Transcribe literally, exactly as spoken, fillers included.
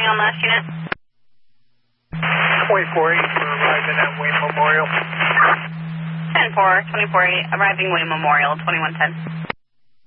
morning on last unit. twenty-four eight for arriving at Wayne Memorial. ten four, twenty-four eight, arriving Wayne Memorial, twenty-one ten.